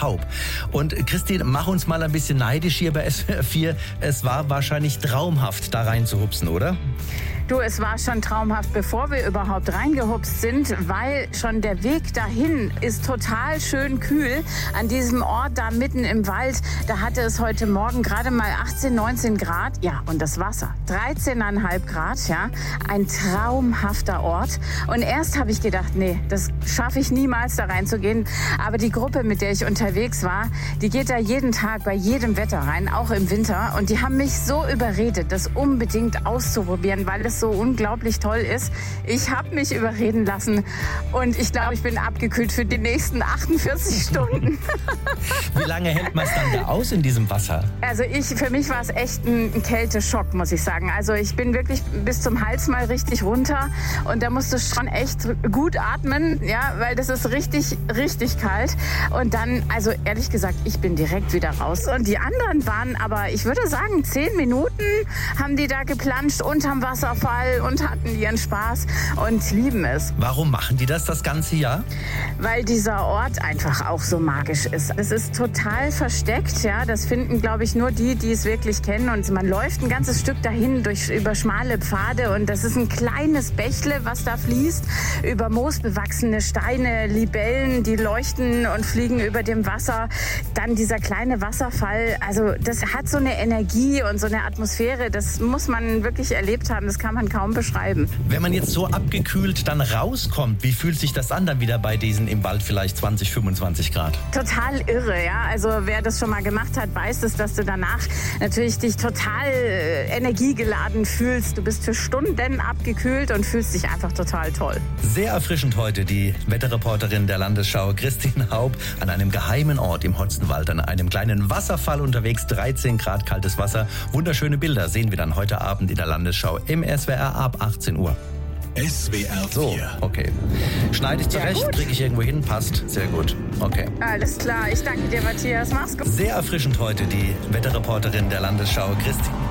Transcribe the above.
Haub. Und Christine, mach uns mal ein bisschen neidisch hier bei SWR 4. Es war wahrscheinlich traumhaft, da rein zu hupsen, oder? Du, es war schon traumhaft, bevor wir überhaupt reingehupst sind, weil schon der Weg dahin ist total schön kühl. An diesem Ort da mitten im Wald, da hatte es heute Morgen gerade mal 18, 19 Grad. Ja, und das Wasser, 13,5 Grad, ja. Ein traumhafter Ort. Und erst habe ich gedacht, nee, das schaffe ich niemals, da reinzugehen. Aber die Gruppe, mit der ich unterwegs war, die geht da jeden Tag bei jedem Wetter rein, auch im Winter. Und die haben mich so überredet, das unbedingt auszuprobieren, weil es so unglaublich toll ist. Ich habe mich überreden lassen und ich glaube, ich bin abgekühlt für die nächsten 48 Stunden. Wie lange hält man es dann da aus in diesem Wasser? Also für mich war es echt ein Kälteschock, muss ich sagen. Also ich bin wirklich bis zum Hals mal richtig runter und da musst du schon echt gut atmen, ja, weil das ist richtig, richtig kalt. Und dann, also ehrlich gesagt, ich bin direkt wieder raus. Und die anderen waren aber, ich würde sagen, 10 Minuten haben die da geplanscht unterm Wasserfall und hatten ihren Spaß und lieben es. Warum machen die das ganze Jahr? Weil dieser Ort einfach auch so magisch ist. Es ist total versteckt, ja. Das finden, glaube ich, nur die es wirklich kennen. Und man läuft ein ganzes Stück dahin über schmale Pfade und das ist ein kleines Bächle, was da fließt, über moosbewachsene Steine, Libellen, die leuchten und fliegen über dem Wasser. Dann dieser kleine Wasserfall. Also das hat so eine Energie und so eine Atmosphäre. Das muss man wirklich erlebt haben. Das kann man kaum beschreiben. Wenn man jetzt so abgekühlt dann rauskommt, wie fühlt sich das an dann wieder bei diesen im Wald vielleicht 20, 25 Grad? Total irre, ja. Also wer das schon mal gemacht hat, weiß es, dass du danach natürlich dich total energiegeladen fühlst. Du bist für Stunden abgekühlt und fühlst dich einfach total toll. Sehr erfrischend heute die Wetterreporterin der Landesschau Christine Haub an einem geheimen Ort im Hotzenwald, an einem kleinen Wasserfall unterwegs, 13 Grad kaltes Wasser. Wunderschöne Bilder sehen wir dann heute Abend in der Landesschau im SWR ab 18 Uhr. SWR 4. So, okay. Schneide ich zurecht, kriege ich irgendwo hin, passt. Sehr gut. Okay. Alles klar, ich danke dir, Matthias. Mach's gut. Sehr erfrischend heute die Wetterreporterin der Landesschau Christine.